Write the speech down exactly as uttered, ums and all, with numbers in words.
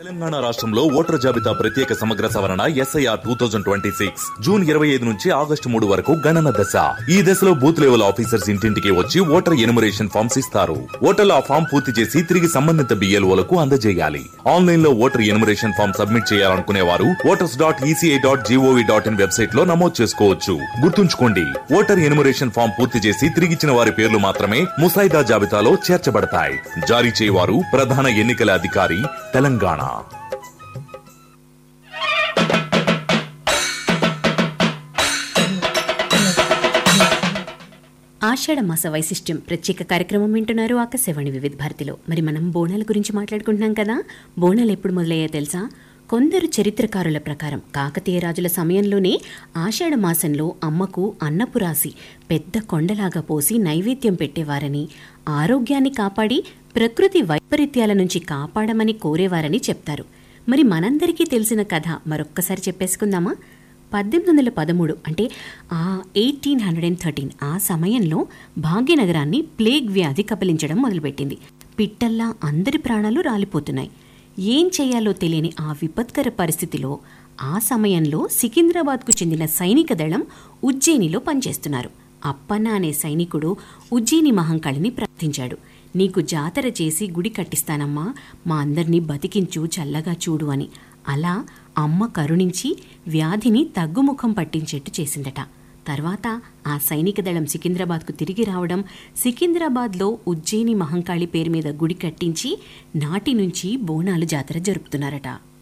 తెలంగాణ రాష్ట్రంలో ఓటర్ జాబితా ప్రత్యేక సమగ్ర సవరణ SIR two thousand twenty six June ఇరవై ఐదు నుంచి ఆగస్టు మూడు వరకు గణన దశ. ఈ దశలో బూత్ లెవెల్ ఆఫీసర్స్ ఇంటింటికి వచ్చి ఓటర్ ఎనుమరేషన్ ఫామ్స్ ఇస్తారు. ఓటర్లు ఆ ఫామ్ పూర్తి చేసి తిరిగి సంబంధిత బిఎల్ఓలకు అందజేయాలి. ఆన్లైన్ లో ఓటర్ ఎనుమరేషన్ ఫామ్ సబ్మిట్ చేయాలనుకునే వారు voters dot ECI dot GOV dot in website లో నమోదు చేసుకోవచ్చు. గుర్తుంచుకోండి, ఓటర్ ఎనుమరేషన్ ఫామ్ పూర్తి చేసి తిరిగిచ్చిన వారి పేర్లు మాత్రమే ముసాయిదా జాబితాలో చేర్చబడతాయి. జారీ చేయవారు ప్రధాన ఎన్నికల అధికారి, తెలంగాణ. ఆషాఢ మాస వైశిష్ట్యం ప్రత్యేక కార్యక్రమం వింటున్నారు ఆకాశవాణి వివిధ భారతిలో. మరి మనం బోనాల గురించి మాట్లాడుకుంటున్నాం కదా. బోనాలు ఎప్పుడు మొదలయ్యా తెలుసా? కొందరు చరిత్రకారుల ప్రకారం కాకతీయ రాజుల సమయంలోనే ఆషాఢ మాసంలో అమ్మకు అన్నపు రాసి పెద్ద కొండలాగా పోసి నైవేద్యం పెట్టేవారని, ఆరోగ్యాన్ని కాపాడి ప్రకృతి వైపరీత్యాల నుంచి కాపాడమని కోరేవారని చెప్తారు. మరి మనందరికీ తెలిసిన కథ మరొక్కసారి చెప్పేసుకుందామా? పద్దెనిమిది వందల పదమూడు అంటే ఆ ఎయిటీన్ హండ్రెడ్ అండ్ థర్టీన్ ఆ సమయంలో భాగ్యనగరాన్ని ప్లేగ్ వ్యాధి కబలించడం మొదలుపెట్టింది. పిట్టల్లా అందరి ప్రాణాలు రాలిపోతున్నాయి. ఏం చేయాలో తెలియని ఆ విపత్కర పరిస్థితిలో ఆ సమయంలో సికింద్రాబాద్కు చెందిన సైనిక దళం ఉజ్జయినిలో పనిచేస్తున్నారు. అప్పన్న అనే సైనికుడు ఉజ్జయిని మహంకాళిని ప్రార్థించాడు. నీకు జాతర చేసి గుడి కట్టిస్తానమ్మా, మా అందరినీ బతికించు, చల్లగా చూడు అని. అలా అమ్మ కరుణించి వ్యాధిని తగ్గుముఖం పట్టించేట్టు చేసిందట. తర్వాత ఆ సైనిక దళం సికింద్రాబాద్కు తిరిగి రావడం, సికింద్రాబాద్లో ఉజ్జయిని మహంకాళి పేరు మీద గుడి కట్టించి నాటి నుంచి బోనాలు జాతర జరుపుతున్నారట.